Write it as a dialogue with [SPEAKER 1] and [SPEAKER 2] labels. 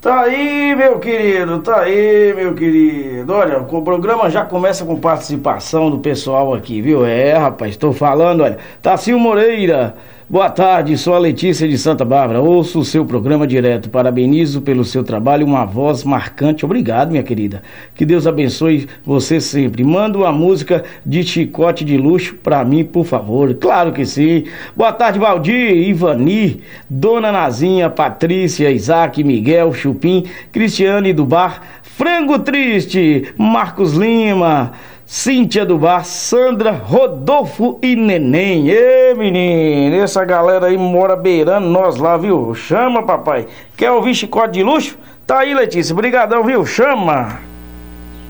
[SPEAKER 1] Tá aí, meu querido, tá aí, meu querido. Olha, o programa já começa com participação do pessoal aqui, viu? Rapaz, tô falando, olha. Tacil Moreira, boa tarde, sou a Letícia de Santa Bárbara. Ouço o seu programa direto. Parabenizo pelo seu trabalho, uma voz marcante. Obrigado, minha querida. Que Deus abençoe você sempre. Manda uma música de Chicote de Luxo pra mim, por favor. Claro que sim. Boa tarde, Valdir, Ivani, Dona Nazinha, Patrícia, Isaac, Miguel, Chupim, Cristiane do Bar, Frango Triste, Marcos Lima, Cíntia do Bar, Sandra, Rodolfo e Neném. Ê, menino, essa galera aí mora beirando nós lá, viu? Chama, papai. Quer ouvir Chicote de Luxo? Tá aí, Letícia. Brigadão, viu? Chama.